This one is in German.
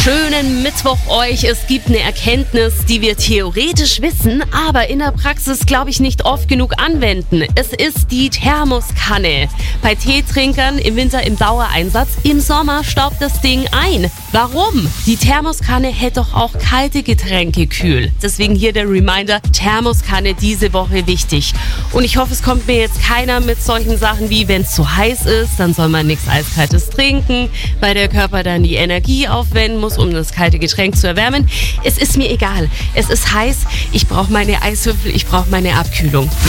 Schönen Mittwoch euch. Es gibt eine Erkenntnis, die wir theoretisch wissen, aber in der Praxis, glaube ich, nicht oft genug anwenden. Es ist die Thermoskanne. Bei Teetrinkern im Winter im Dauereinsatz, im Sommer staubt das Ding ein. Warum? Die Thermoskanne hält doch auch kalte Getränke kühl. Deswegen hier der Reminder, Thermoskanne diese Woche wichtig. Und ich hoffe, es kommt mir jetzt keiner mit solchen Sachen wie, wenn es zu heiß ist, dann soll man nichts Eiskaltes trinken, weil der Körper dann die Energie aufwenden muss, um das kalte Getränk zu erwärmen. Es ist mir egal. Es ist heiß. Ich brauche meine Eiswürfel, ich brauche meine Abkühlung.